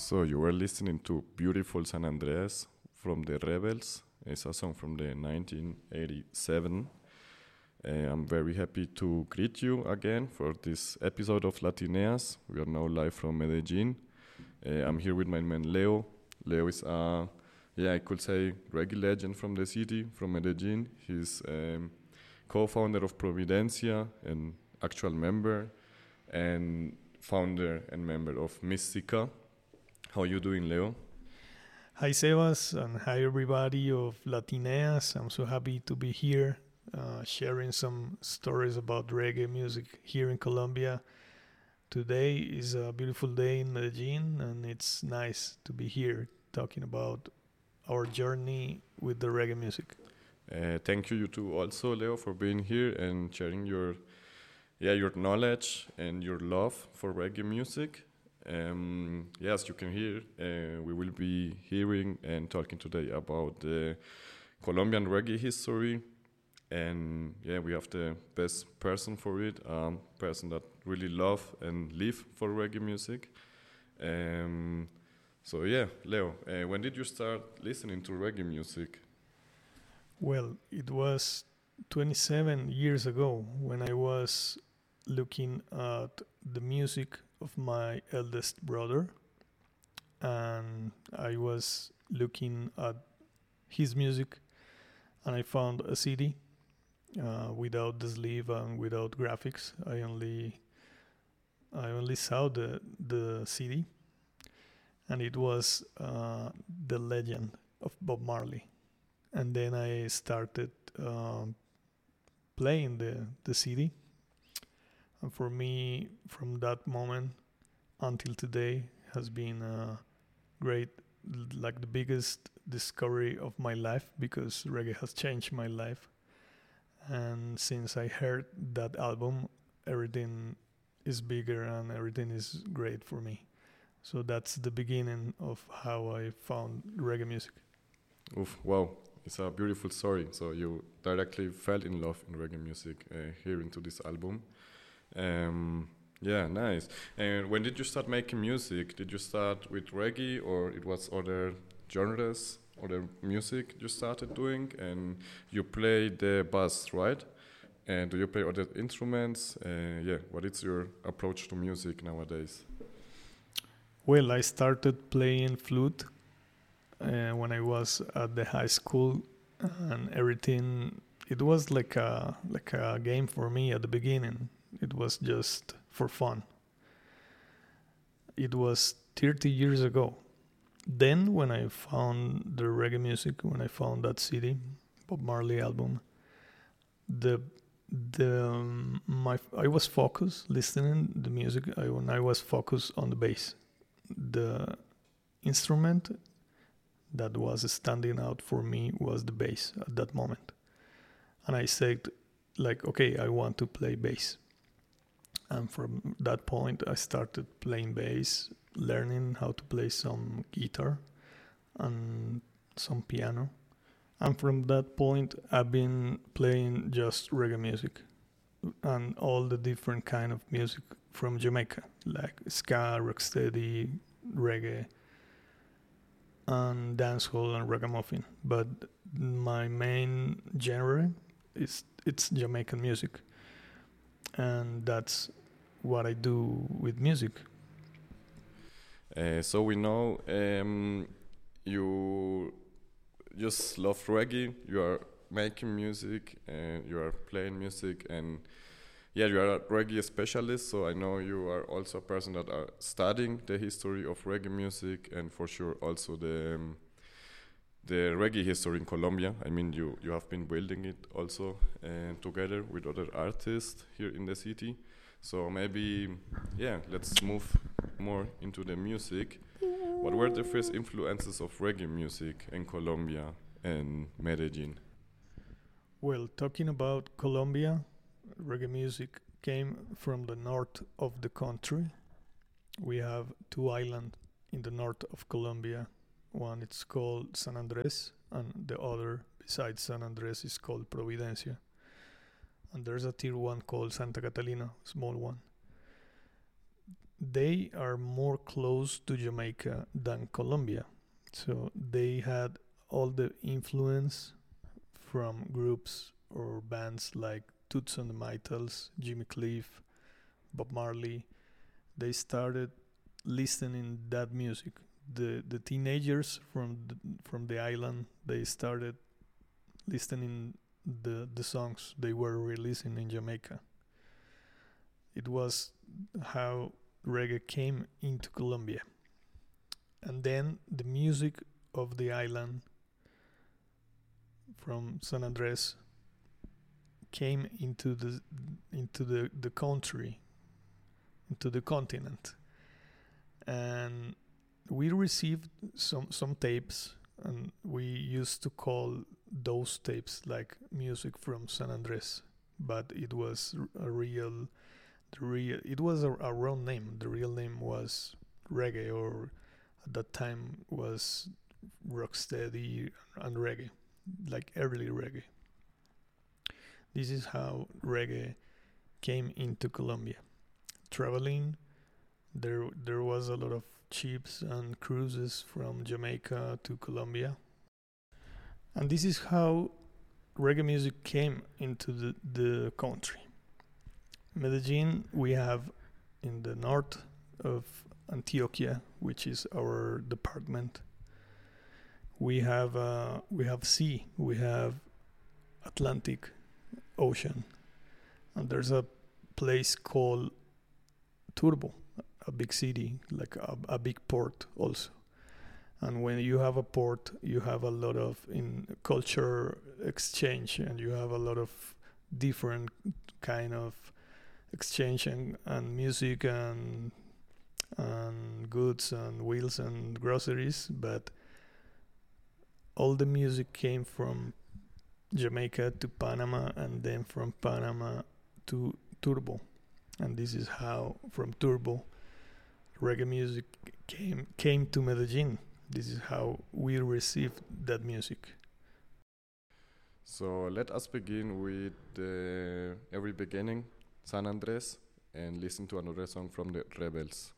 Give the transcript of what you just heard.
So you were listening to Beautiful San Andreas from the Rebels. It's a song from the 1987. I'm very happy to greet you again for this episode of Latineas. We are now live from Medellin. I'm here with my man Leo. Leo is I could say reggae legend from the city, from Medellin. He's co-founder of Providencia and actual member, and founder and member of Mystica. How are you doing, Leo? Hi Sebas, and hi everybody of Latineas. I'm so happy to be here sharing some stories about reggae music here in Colombia. Today is a beautiful day in Medellin, and it's nice to be here talking about our journey with the reggae music. Thank you too also, Leo, for being here and sharing your knowledge and your love for reggae music. Yes, you can hear. We will be hearing and talking today about the Colombian reggae history, and we have the best person for it, person that really love and live for reggae music. Leo, when did you start listening to reggae music? Well, it was 27 years ago when I was looking at the music of my eldest brother, and I was looking at his music, and I found a CD without the sleeve and without graphics. I only saw the CD, and it was The Legend of Bob Marley. And then I started playing the CD. And for me, from that moment until today, has been a great, like the biggest discovery of my life, because reggae has changed my life. And since I heard that album, everything is bigger and everything is great for me. So that's the beginning of how I found reggae music. Oof, wow, it's a beautiful story. So you directly fell in love in reggae music hearing to this album. Nice. And when did you start making music? Did you start with reggae, or it was other genres, other music you started doing? And you play the bass, right? And do you play other instruments? What is your approach to music nowadays? Well, I started playing flute when I was at the high school, and everything. It was like a game for me at the beginning. It was just for fun. It was 30 years ago. Then, when I found the reggae music, when I found that CD, Bob Marley album, I was focused listening the music. When I was focused on the bass, the instrument that was standing out for me was the bass at that moment. And I said, like, okay, I want to play bass. And from that point, I started playing bass, learning how to play some guitar and some piano. And from that point, I've been playing just reggae music and all the different kind of music from Jamaica, like ska, rocksteady, reggae, and dancehall and ragamuffin. But my main genre it's Jamaican music, and that's what I do with music. So we know you just love reggae. You are making music and you are playing music, and you are a reggae specialist. So I know you are also a person that are studying the history of reggae music, and for sure also the reggae history in Colombia. I mean, you have been building it also together with other artists here in the city. So maybe, let's move more into the music. What were the first influences of reggae music in Colombia and Medellin? Well, talking about Colombia, reggae music came from the north of the country. We have two islands in the north of Colombia. One it's called San Andres, and the other besides San Andres is called Providencia. And there's a tier 1 called Santa Catalina, small one. they are more close to Jamaica than Colombia. So they had all the influence from groups or bands like Toots and the Maytals, Jimmy Cliff, Bob Marley. They started listening that music. The teenagers from the island, they started listening the songs they were releasing in Jamaica. It was how reggae came into Colombia. And then the music of the island from San Andres came into the country, into the continent. And we received some tapes, and we used to call those tapes like music from San Andres, but it was it was a wrong name. The real name was reggae, or at that time was rocksteady and reggae, like early reggae. This is how reggae came into Colombia. Traveling, there was a lot of ships and cruises from Jamaica to Colombia, and this is how reggae music came into the country. Medellin, we have in the north of Antioquia, which is our department. We have sea, we have Atlantic Ocean, and there's a place called Turbo, a big city, like a big port also. And when you have a port, you have a lot of in culture exchange, and you have a lot of different kind of exchange and music and goods and wheels and groceries. But all the music came from Jamaica to Panama, and then from Panama to Turbo. And this is how from Turbo reggae music came to Medellin. This is how we received that music. So let us begin with the every beginning, San Andres, and listen to another song from the Rebels.